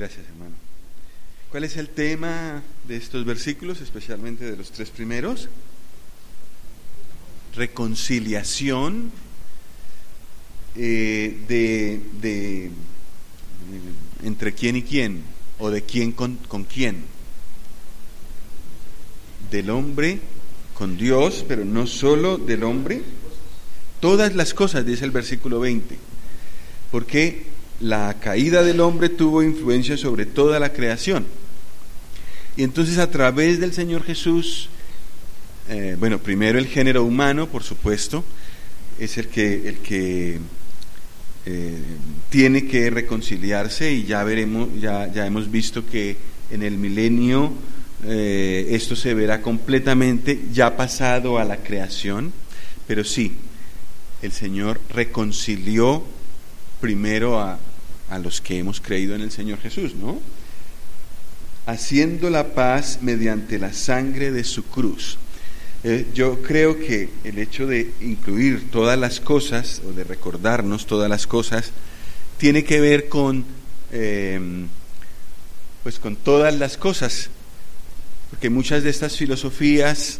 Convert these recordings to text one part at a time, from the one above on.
Gracias, hermano. ¿Cuál es el tema de estos versículos, especialmente de los 3 primeros? Reconciliación entre quién y quién, o de quién con quién. Del hombre con Dios, pero no solo del hombre. Todas las cosas, dice el versículo 20, porque la caída del hombre tuvo influencia sobre toda la creación. Y entonces a través del Señor Jesús, primero el género humano, por supuesto, es el que tiene que reconciliarse, y ya veremos, ya hemos visto que en el milenio esto se verá completamente ya pasado a la creación, pero sí, el Señor reconcilió primero a los que hemos creído en el Señor Jesús, ¿no? Haciendo la paz mediante la sangre de su cruz. Yo creo que el hecho de incluir todas las cosas, o de recordarnos todas las cosas, tiene que ver con todas las cosas, porque muchas de estas filosofías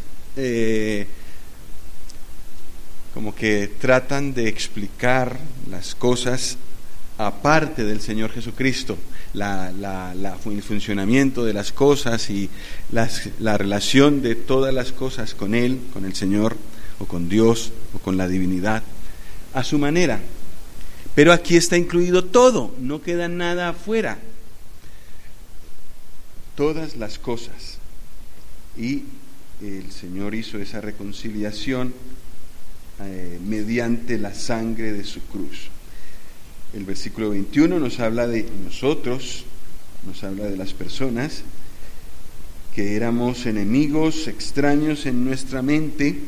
como que tratan de explicar las cosas aparte del Señor Jesucristo, el funcionamiento de las cosas y la relación de todas las cosas con Él, con el Señor, o con Dios, o con la divinidad, a su manera. Pero aquí está incluido todo, no queda nada afuera. Todas las cosas. Y el Señor hizo esa reconciliación mediante la sangre de su cruz. El versículo 21 nos habla de nosotros, nos habla de las personas que éramos enemigos, extraños en nuestra mente,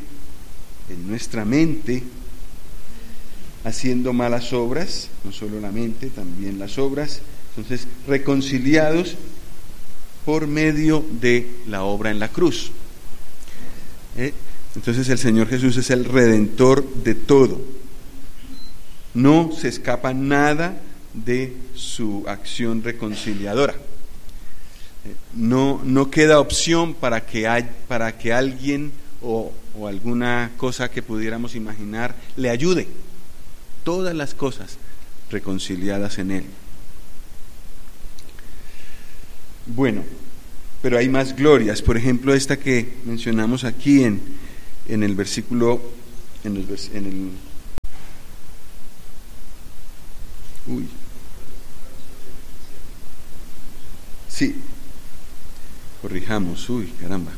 haciendo malas obras, no solo la mente, también las obras. Entonces, reconciliados por medio de la obra en la cruz. Entonces el Señor Jesús es el redentor de todo. No se escapa nada de su acción reconciliadora. No queda opción para que alguien o alguna cosa que pudiéramos imaginar le ayude. Todas las cosas reconciliadas en Él. Bueno, pero hay más glorias. Por ejemplo, esta que mencionamos aquí en el versículo, sí, corrijamos, caramba.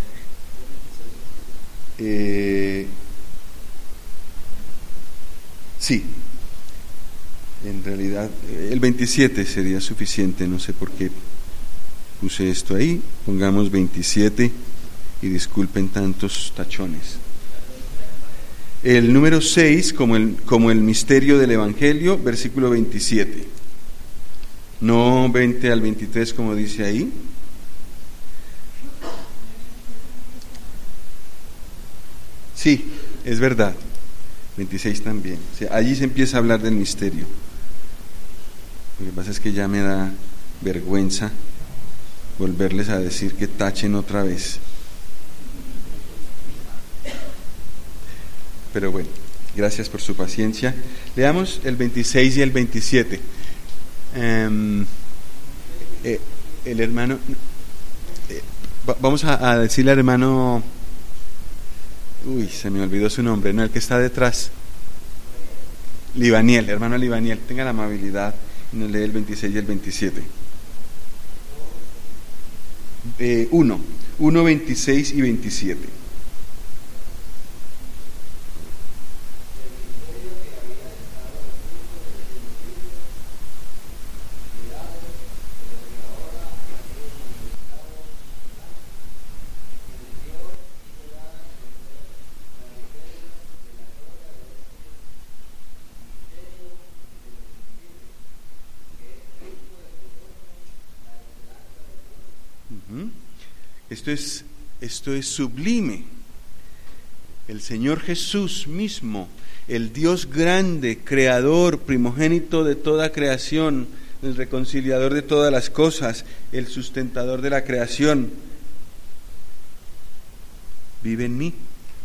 Sí, en realidad el 27 sería suficiente, no sé por qué puse esto ahí. Pongamos 27 y disculpen tantos tachones. El número 6, como el misterio del Evangelio, versículo 27. No 20 al 23 como dice ahí. Sí, es verdad. 26 también. O sea, allí se empieza a hablar del misterio. Lo que pasa es que ya me da vergüenza volverles a decir que tachen otra vez. Pero bueno, gracias por su paciencia. Leamos el 26 y el 27. El hermano, vamos a decirle al hermano, se me olvidó su nombre, no, el que está detrás, Libaniel, hermano Libaniel, tenga la amabilidad y nos lee el 26 y el 27. 1, 26 y 27. Esto es sublime. El Señor Jesús mismo, el Dios grande, creador, primogénito de toda creación, el reconciliador de todas las cosas, el sustentador de la creación, vive en mí.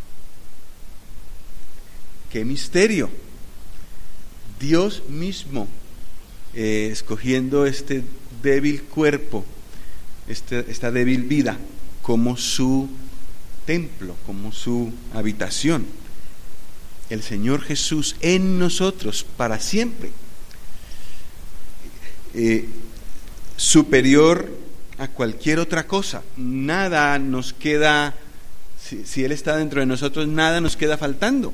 ¡Qué misterio! Dios mismo escogiendo este débil cuerpo, esta débil vida, como su templo, como su habitación. El Señor Jesús en nosotros para siempre, superior a cualquier otra cosa. Nada nos queda, si Él está dentro de nosotros, nada nos queda faltando.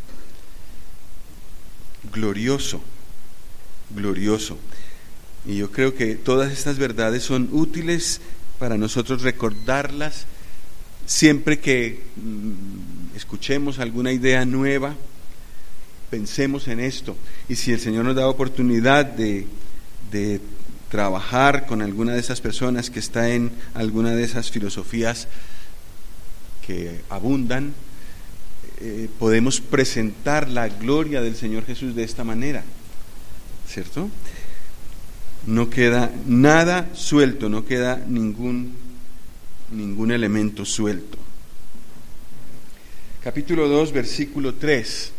Glorioso, glorioso. Y yo creo que todas estas verdades son útiles para nosotros recordarlas siempre que escuchemos alguna idea nueva. Pensemos en esto, y si el Señor nos da oportunidad de trabajar con alguna de esas personas que está en alguna de esas filosofías que abundan, podemos presentar la gloria del Señor Jesús de esta manera, ¿cierto? No queda nada suelto, no queda ningún elemento suelto. Capítulo 2, versículo 3.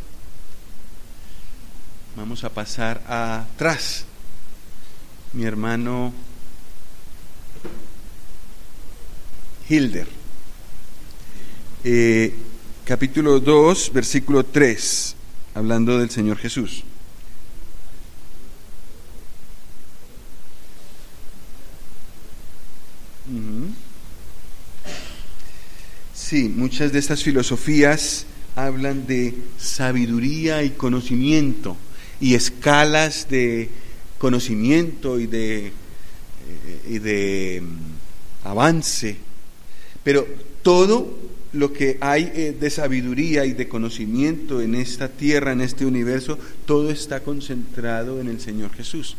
Vamos a pasar atrás. Mi hermano Hilder. Capítulo 2, versículo 3, hablando del Señor Jesús. Sí, muchas de estas filosofías hablan de sabiduría y conocimiento, y escalas de conocimiento y de avance, pero todo lo que hay de sabiduría y de conocimiento en esta tierra, en este universo, todo está concentrado en el Señor Jesús,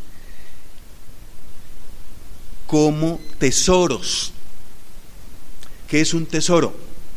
como tesoros. ¿Qué es un tesoro?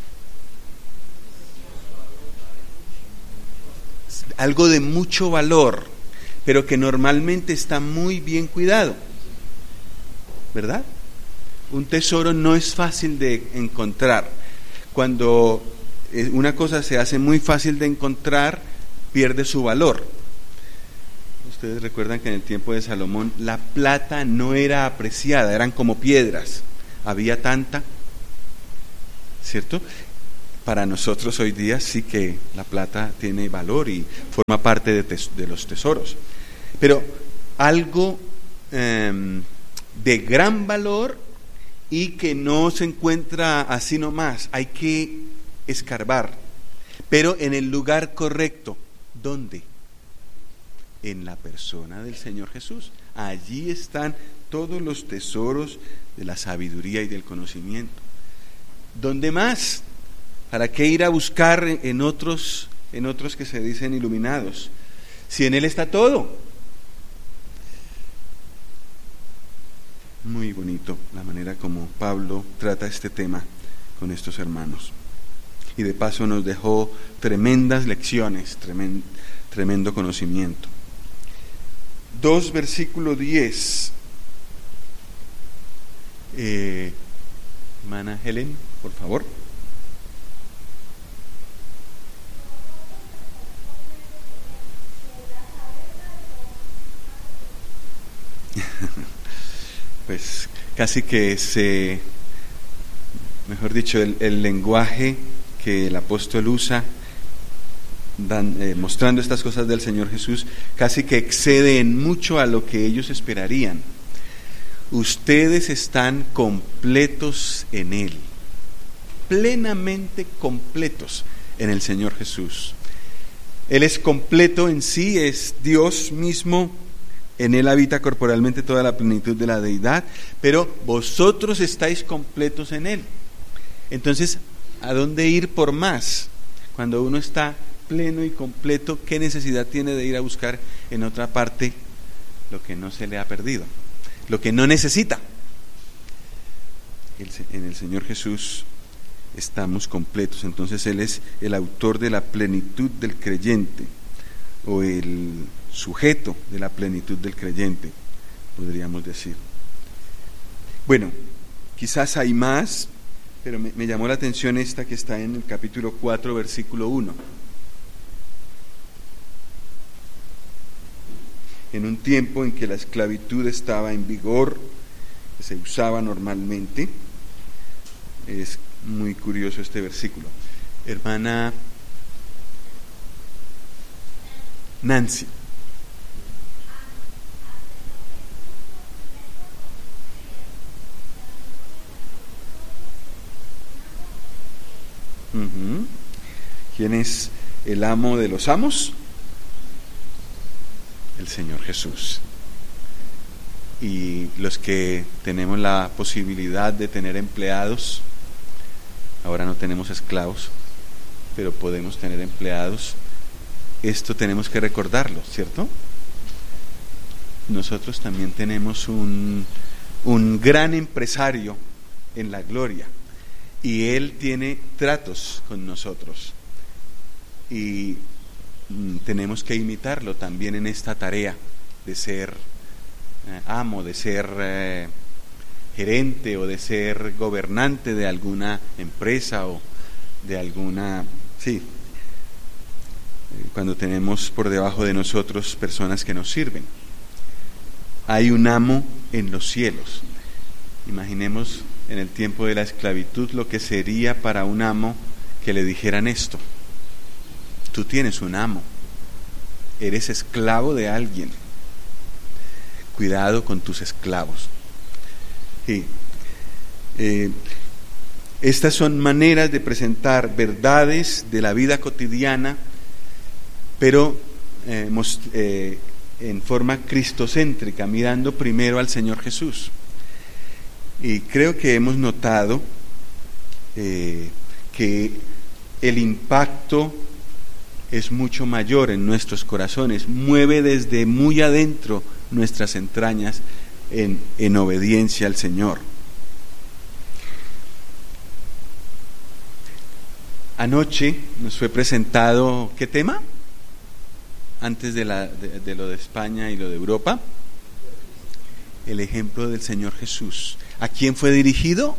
Algo de mucho valor, pero que normalmente está muy bien cuidado, ¿verdad? Un tesoro no es fácil de encontrar. Cuando una cosa se hace muy fácil de encontrar, pierde su valor. Ustedes recuerdan que en el tiempo de Salomón la plata no era apreciada, eran como piedras, había tanta, ¿cierto? Para nosotros hoy día sí que la plata tiene valor y forma parte de los tesoros, pero algo de gran valor y que no se encuentra así nomás, hay que escarbar, pero en el lugar correcto. ¿Dónde? En la persona del Señor Jesús. Allí están todos los tesoros de la sabiduría y del conocimiento. ¿Dónde más? ¿Para qué ir a buscar en otros que se dicen iluminados? Si en Él está todo. Muy bonito la manera como Pablo trata este tema con estos hermanos. Y de paso nos dejó tremendas lecciones, tremendo conocimiento. 2, versículo 10. Hermana Helen, por favor. Pues casi que mejor dicho, el lenguaje que el apóstol usa mostrando estas cosas del Señor Jesús casi que excede en mucho a lo que ellos esperarían. Ustedes están completos en Él, plenamente completos en el Señor Jesús. Él es completo en sí, es Dios mismo. En Él habita corporalmente toda la plenitud de la deidad, pero vosotros estáis completos en Él. Entonces, ¿a dónde ir por más? Cuando uno está pleno y completo, ¿qué necesidad tiene de ir a buscar en otra parte lo que no se le ha perdido? Lo que no necesita. En el Señor Jesús estamos completos. Entonces Él es el autor de la plenitud del creyente, o el sujeto de la plenitud del creyente. podríamos decir. Bueno, quizás hay más, pero me llamó la atención esta que está en el capítulo 4, versículo 1. En un tiempo en que la esclavitud estaba en vigor, que se usaba normalmente, es muy curioso este versículo. Hermana Nancy. ¿Quién es el amo de los amos? El Señor Jesús. Y los que tenemos la posibilidad de tener empleados, ahora no tenemos esclavos, pero podemos tener empleados, esto tenemos que recordarlo, ¿cierto? Nosotros también tenemos un gran empresario en la gloria, y Él tiene tratos con nosotros, y tenemos que imitarlo también en esta tarea de ser amo, de ser gerente o de ser gobernante de alguna empresa o de alguna, cuando tenemos por debajo de nosotros personas que nos sirven. Hay un amo en los cielos. Imaginemos en el tiempo de la esclavitud lo que sería para un amo que le dijeran esto: tú tienes un amo, eres esclavo de alguien, cuidado con tus esclavos. Estas son maneras de presentar verdades de la vida cotidiana, pero en forma cristocéntrica, mirando primero al Señor Jesús. Y creo que hemos notado que el impacto es mucho mayor en nuestros corazones, mueve desde muy adentro nuestras entrañas en obediencia al Señor. Anoche nos fue presentado, ¿qué tema? Antes de lo de España y lo de Europa, el ejemplo del Señor Jesús. ¿A quién fue dirigido?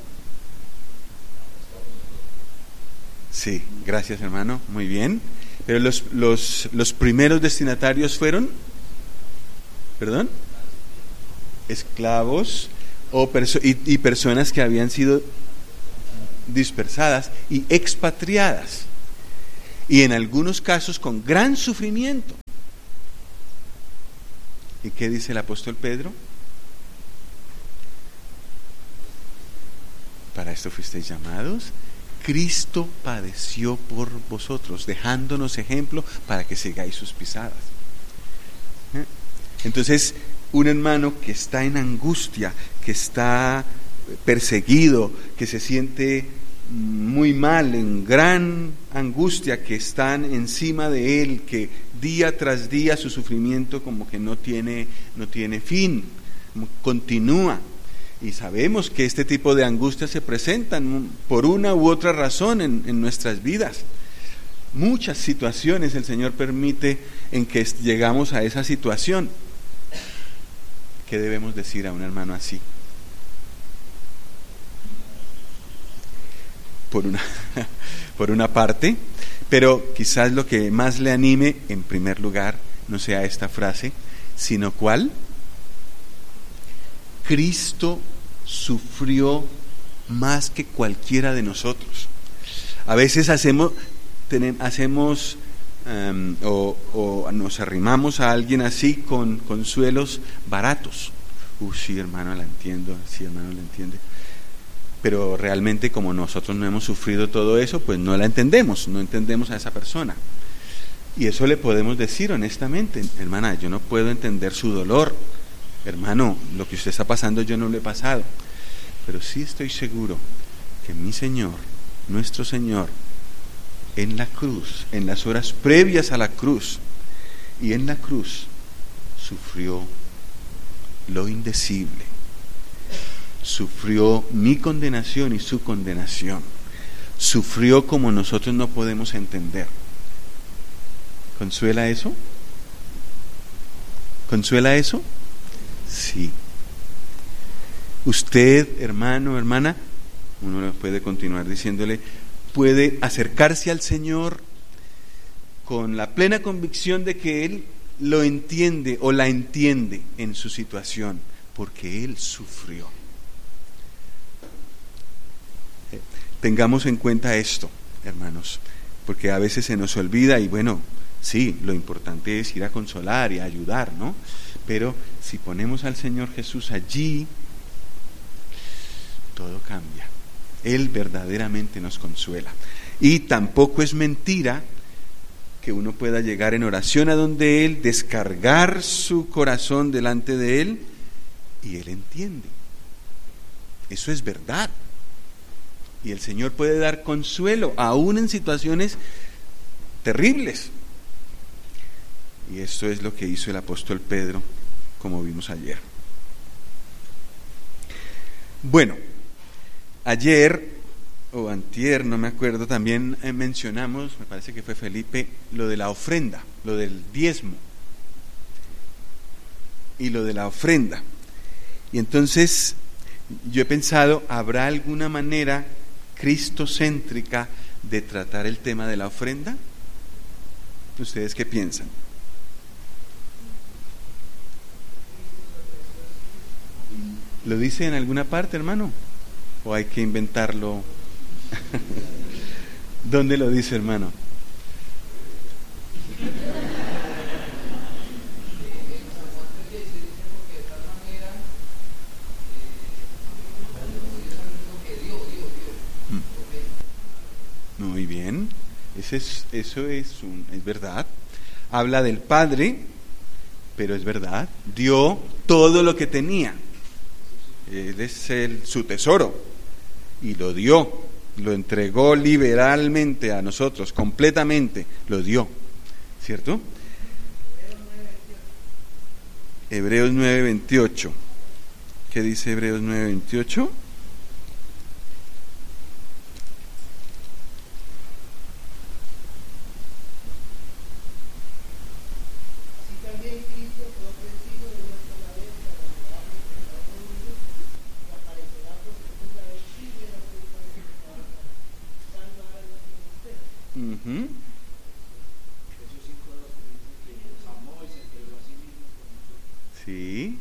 Sí, gracias hermano, muy bien. Pero los primeros destinatarios fueron, ¿perdón? Esclavos y personas que habían sido dispersadas y expatriadas, y en algunos casos con gran sufrimiento. ¿Y qué dice el apóstol Pedro? Para esto fuisteis llamados. Cristo padeció por vosotros, dejándonos ejemplo para que sigáis sus pisadas. Entonces, un hermano que está en angustia, que está perseguido, que se siente muy mal, en gran angustia, que están encima de él, que día tras día su sufrimiento como que no tiene fin, continúa. Y sabemos que este tipo de angustias se presentan por una u otra razón en nuestras vidas. Muchas situaciones el Señor permite en que llegamos a esa situación. ¿Qué debemos decir a un hermano así? Por una parte, pero quizás lo que más le anime, en primer lugar, no sea esta frase, sino ¿cuál? Cristo sufrió más que cualquiera de nosotros. A veces hacemos o nos arrimamos a alguien así con consuelos baratos. Sí, hermano, la entiendo. Sí, hermano, la entiende. Pero realmente, como nosotros no hemos sufrido todo eso, pues no la entendemos, no entendemos a esa persona. Y eso le podemos decir honestamente: hermana, yo no puedo entender su dolor. Hermano, lo que usted está pasando yo no lo he pasado, pero sí estoy seguro que mi Señor, nuestro Señor, en la cruz, en las horas previas a la cruz y en la cruz, sufrió lo indecible, sufrió mi condenación y su condenación, sufrió como nosotros no podemos entender. ¿Consuela eso? ¿Consuela eso? Sí, Usted, hermano, hermana, uno puede continuar diciéndole, puede acercarse al Señor con la plena convicción de que Él lo entiende o la entiende en su situación, porque Él sufrió. Tengamos en cuenta esto, hermanos, porque a veces se nos olvida y bueno, sí, lo importante es ir a consolar y a ayudar, ¿no? Pero si ponemos al Señor Jesús allí, todo cambia. Él verdaderamente nos consuela. Y tampoco es mentira que uno pueda llegar en oración a donde Él, descargar su corazón delante de Él y Él entiende. Eso es verdad. Y el Señor puede dar consuelo, aún en situaciones terribles. Y esto es lo que hizo el apóstol Pedro, como vimos ayer. Bueno, ayer o antier, no me acuerdo, también mencionamos, me parece que fue Felipe, lo de la ofrenda, lo del diezmo y lo de la ofrenda. Y entonces yo he pensado, ¿habrá alguna manera cristocéntrica de tratar el tema de la ofrenda? ¿Ustedes qué piensan? ¿Lo dice en alguna parte, hermano? ¿O hay que inventarlo? ¿Dónde lo dice, hermano? Muy bien, eso es verdad. Habla del Padre, pero es verdad. Dio todo lo que tenía. Él es su tesoro y lo dio, lo entregó liberalmente a nosotros, completamente lo dio, ¿cierto? Hebreos 9:28. ¿Qué dice Hebreos 9:28? Sí.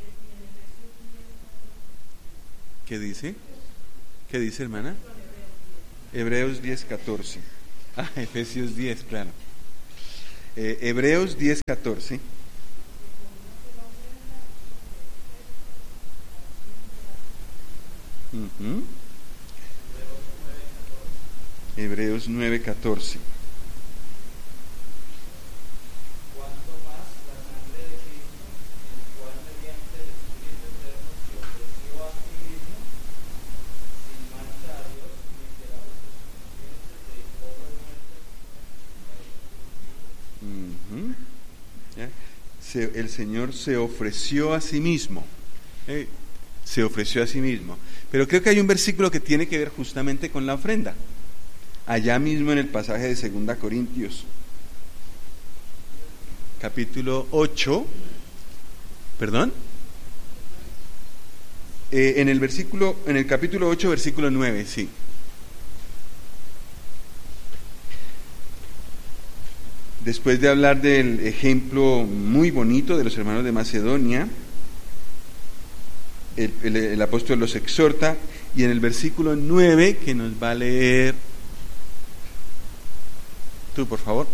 ¿Qué dice? ¿Qué dice, hermana? Hebreos 10:14. Efesios 10, claro. Hebreos 10:14. Hebreos 9:14. El Señor se ofreció a sí mismo. Se ofreció a sí mismo. Pero creo que hay un versículo que tiene que ver justamente con la ofrenda. Allá mismo en el pasaje de 2 Corintios, capítulo 8, ¿perdón? En el capítulo 8, versículo 9, sí. Después de hablar del ejemplo muy bonito de los hermanos de Macedonia, el apóstol los exhorta, y en el versículo 9, que nos va a leer tú, por favor.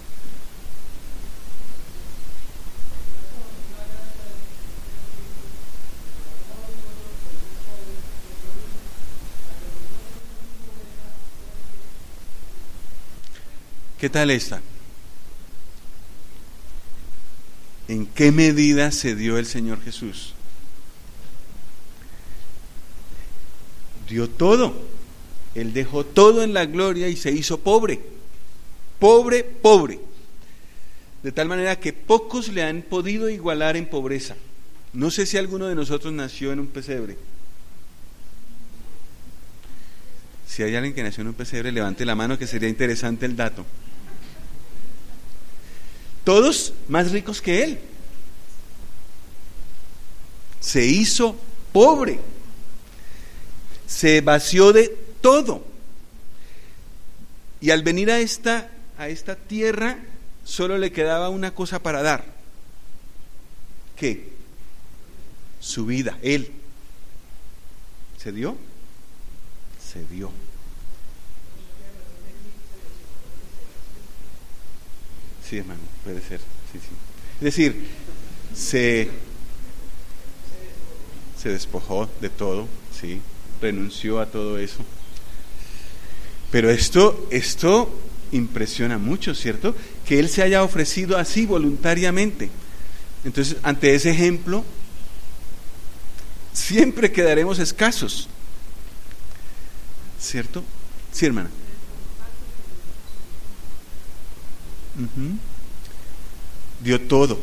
¿Qué tal esta? ¿En qué medida se dio el Señor Jesús? Dio todo. Él dejó todo en la gloria y se hizo pobre. Pobre, pobre. De tal manera que pocos le han podido igualar en pobreza. No sé si alguno de nosotros nació en un pesebre. Si hay alguien que nació en un pesebre, levante la mano, que sería interesante el dato. Todos más ricos que él. Se hizo pobre se vació de todo. Y al venir a esta tierra, solo le quedaba una cosa para dar. ¿Qué? Su vida, Él. ¿Se dio? Se dio. Sí, hermano, puede ser. Sí. Es decir, se despojó de todo, sí, renunció a todo eso. Pero esto impresiona mucho, ¿cierto? Que Él se haya ofrecido así voluntariamente. Entonces, ante ese ejemplo, siempre quedaremos escasos, ¿cierto? Sí, hermana. Dio todo.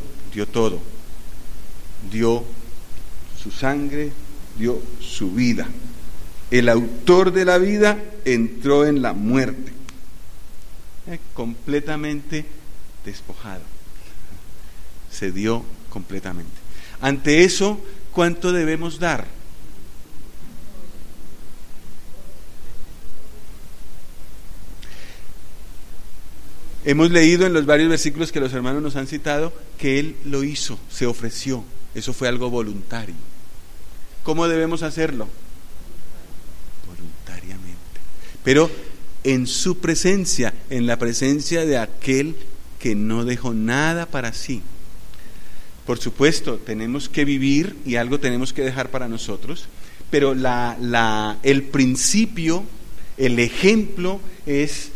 Dio su sangre, dio su vida. El autor de la vida entró en la muerte, completamente despojado. Se dio completamente. Ante eso, ¿cuánto debemos dar? Hemos leído en los varios versículos que los hermanos nos han citado que Él lo hizo, se ofreció. Eso fue algo voluntario. ¿Cómo debemos hacerlo? Voluntariamente. Pero en su presencia, en la presencia de aquel que no dejó nada para sí. Por supuesto, tenemos que vivir y algo tenemos que dejar para nosotros, pero el principio, el ejemplo es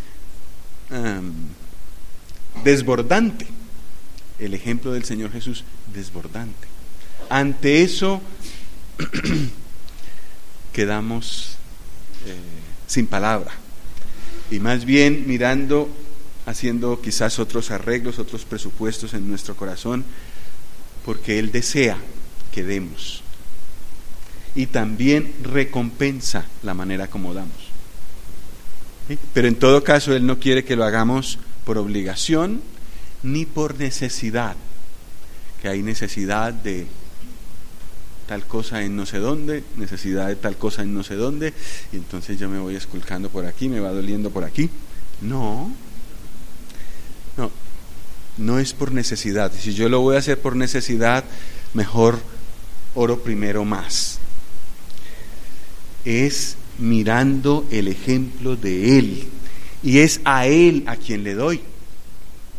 desbordante. El ejemplo del Señor Jesús, desbordante. Ante eso quedamos sin palabra, y más bien mirando, haciendo quizás otros arreglos, otros presupuestos en nuestro corazón, porque Él desea que demos y también recompensa la manera como damos. ¿Sí? Pero en todo caso Él no quiere que lo hagamos por obligación ni por necesidad, que hay necesidad de tal cosa en no sé dónde, necesidad de tal cosa en no sé dónde, y entonces yo me voy esculcando por aquí, me va doliendo por aquí. No es por necesidad. Si yo lo voy a hacer por necesidad, mejor oro primero más. Es mirando el ejemplo de Él, y es a Él a quien le doy.